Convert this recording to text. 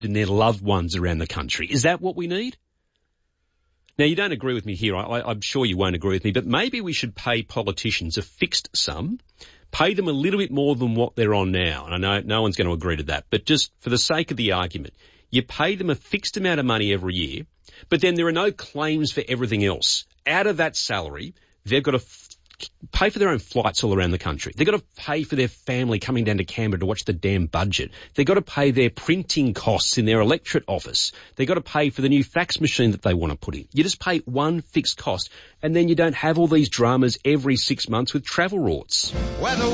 and their loved ones around the country. Is that what we need? Now, you don't agree with me here. I'm sure you won't agree with me, but maybe we should pay politicians a fixed sum, pay them a little bit more than what they're on now. And I know no one's going to agree to that, but just for the sake of the argument, you pay them a fixed amount of money every year, but then there are no claims for everything else. Out of that salary, they've got to pay for their own flights all around the country. They've got to pay for their family coming down to Canberra to watch the damn budget. They've got to pay their printing costs in their electorate office. They've got to pay for the new fax machine that they want to put in. You just pay one fixed cost, and then you don't have all these dramas every 6 months with travel rorts.